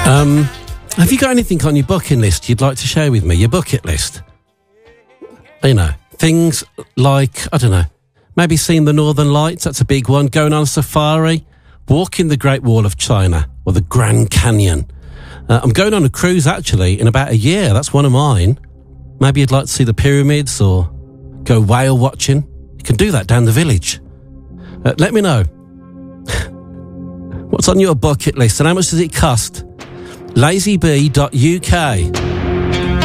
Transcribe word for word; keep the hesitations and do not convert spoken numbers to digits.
Um, have you got anything on your bucket list you'd like to share with me? Your bucket list? You know, things like, I don't know, maybe seeing the Northern Lights, that's a big one, going on a safari, walking the Great Wall of China or the Grand Canyon. Uh, I'm going on a cruise, actually, in about a year. That's one of mine. Maybe you'd like to see the pyramids or go whale watching. You can do that down the village. Uh, let me know. What's on your bucket list and how much does it cost? lazy bee dot U K